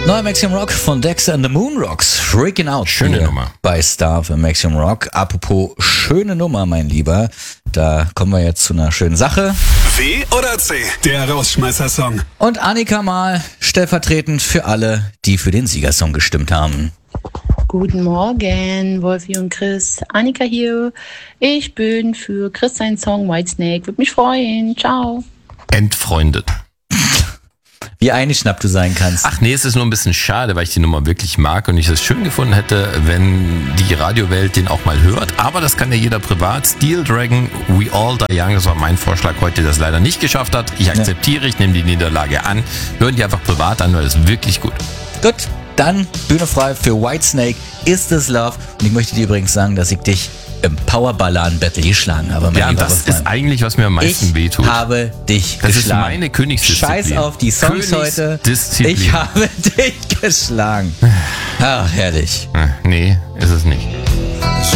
Neuer Maximum Rock von Dex and the Moon Rocks. Freaking Out. Schöne Nummer. Bei Star für Maximum Rock. Apropos schöne Nummer, mein Lieber. Da kommen wir jetzt zu einer schönen Sache. W oder C, der Rausschmeißer-Song. Und Annika mal stellvertretend für alle, die für den Siegersong gestimmt haben. Guten Morgen, Wolfi und Chris. Annika hier. Ich bin für Chris seinen Song Whitesnake. Würde mich freuen. Ciao. Entfreundet. Wie eingeschnappt du sein kannst. Ach nee, es ist nur ein bisschen schade, weil ich die Nummer wirklich mag und ich es schön gefunden hätte, wenn die Radiowelt den auch mal hört. Aber das kann ja jeder privat. Steel Dragon, We All Die Young, das war mein Vorschlag heute, der es leider nicht geschafft hat. Ich akzeptiere, ich nehme die Niederlage an. Hören die einfach privat an, weil das ist wirklich gut. Gut, dann Bühne frei für Whitesnake, Is This Love. Und ich möchte dir übrigens sagen, dass ich dich im Powerballaden-Battle geschlagen habe. Ja, das ist eigentlich, was mir am meisten wehtut. Ich habe dich das geschlagen. Das ist meine Königsdisziplin. Scheiß auf die Songs heute. Ich habe dich geschlagen. Ach, herrlich. Nee, ist es nicht.